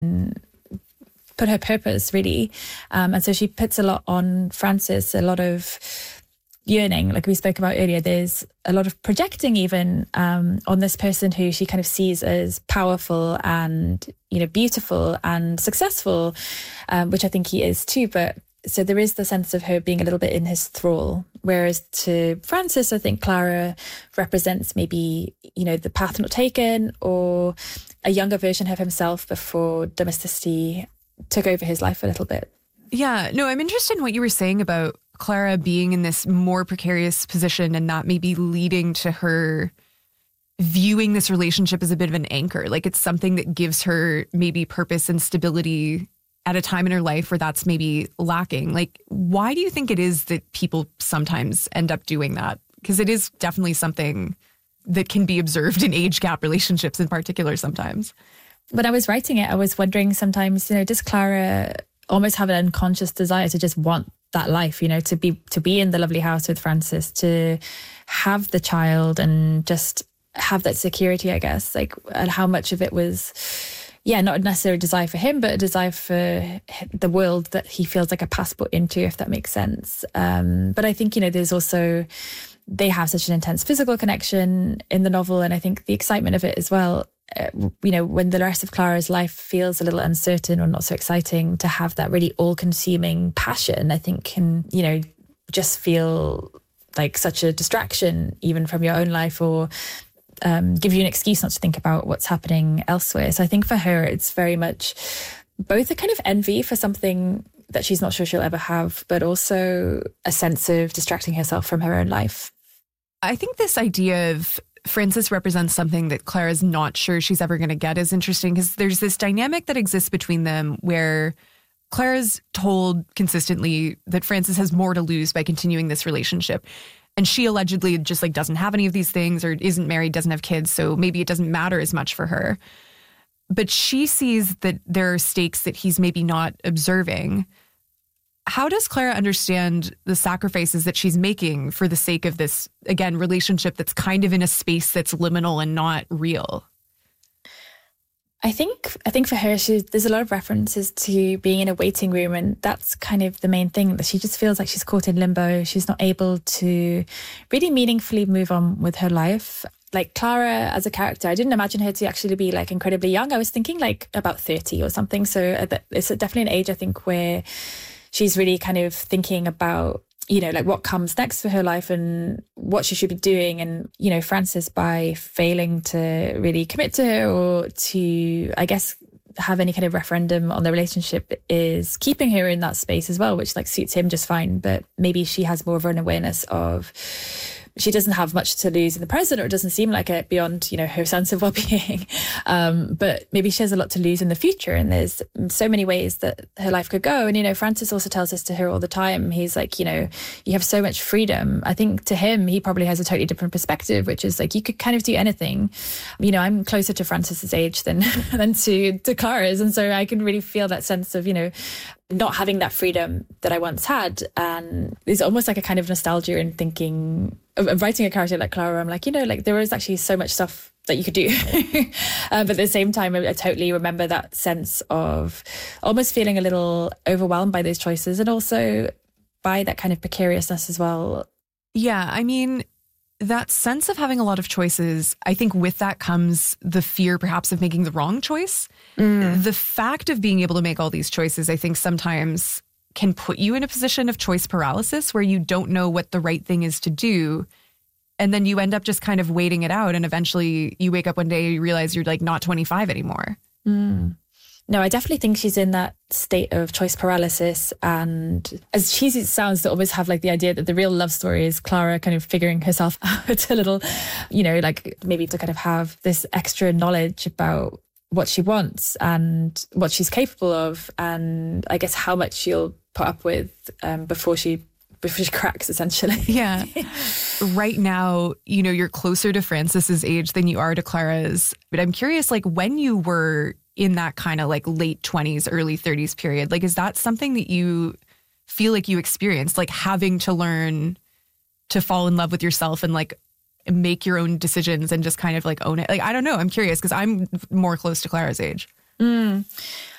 put her purpose, really. And so she puts a lot on Francis, a lot of yearning, like we spoke about earlier. There's a lot of projecting even on this person who she kind of sees as powerful and, beautiful and successful, which I think he is too. But so there is the sense of her being a little bit in his thrall. Whereas to Francis, I think Clara represents maybe, the path not taken, or a younger version of himself before domesticity took over his life a little bit. Yeah, no, I'm interested in what you were saying about Clara being in this more precarious position and that maybe leading to her viewing this relationship as a bit of an anchor. Like it's something that gives her maybe purpose and stability at a time in her life where that's maybe lacking. Like, why do you think it is that people sometimes end up doing that? Because it is definitely something that can be observed in age gap relationships in particular sometimes. When I was writing it, I was wondering sometimes, does Clara almost have an unconscious desire to just want that life, to be in the lovely house with Francis, to have the child and just have that security, I guess, like, and how much of it was, not necessarily a desire for him, but a desire for the world that he feels like a passport into, if that makes sense. But I think, there's also, they have such an intense physical connection in the novel. And I think the excitement of it as well, when the rest of Clara's life feels a little uncertain or not so exciting, to have that really all-consuming passion, I think can, just feel like such a distraction even from your own life, or give you an excuse not to think about what's happening elsewhere. So I think for her, it's very much both a kind of envy for something that she's not sure she'll ever have, but also a sense of distracting herself from her own life. I think this idea of Francis represents something that Clara's not sure she's ever going to get is interesting, because there's this dynamic that exists between them where Clara's told consistently that Francis has more to lose by continuing this relationship. And she allegedly just doesn't have any of these things, or isn't married, doesn't have kids. So maybe it doesn't matter as much for her. But she sees that there are stakes that he's maybe not observing. How does Clara understand the sacrifices that she's making for the sake of this, again, relationship that's kind of in a space that's liminal and not real? I think for her, there's a lot of references to being in a waiting room, and that's kind of the main thing, that she just feels like she's caught in limbo. She's not able to really meaningfully move on with her life. Like Clara as a character, I didn't imagine her to actually be incredibly young. I was thinking about 30 or something. So it's definitely an age, I think, where she's really kind of thinking about, what comes next for her life and what she should be doing. And, Francis, by failing to really commit to her or to, I guess, have any kind of referendum on the relationship, is keeping her in that space as well, which suits him just fine. But maybe she has more of an awareness of, she doesn't have much to lose in the present, or it doesn't seem like it, beyond, her sense of well-being. But maybe she has a lot to lose in the future, and there's so many ways that her life could go. And, Francis also tells this to her all the time. He's like, you have so much freedom. I think to him, he probably has a totally different perspective, which is you could kind of do anything. I'm closer to Francis's age than to Clara's. And so I can really feel that sense of, not having that freedom that I once had. And there's almost a kind of nostalgia in thinking of writing a character like Clara. I'm there was actually so much stuff that you could do. But at the same time, I totally remember that sense of almost feeling a little overwhelmed by those choices, and also by that kind of precariousness as well. Yeah, that sense of having a lot of choices, I think with that comes the fear perhaps of making the wrong choice. The fact of being able to make all these choices, I think sometimes can put you in a position of choice paralysis, where you don't know what the right thing is to do. And then you end up just kind of waiting it out. And eventually you wake up one day and you realize you're not 25 anymore. No, I definitely think she's in that state of choice paralysis. And as cheesy as it sounds, to almost have the idea that the real love story is Clara kind of figuring herself out a little, maybe to kind of have this extra knowledge about what she wants and what she's capable of, and I guess how much she'll put up with before she cracks, essentially. Yeah. Right now, you're closer to Francis's age than you are to Clara's. But I'm curious, when you were in that kind of late 20s, early 30s period, is that something that you feel like you experienced, having to learn to fall in love with yourself and make your own decisions and just kind of own it? I don't know. I'm curious, because I'm more close to Clara's age. Mm.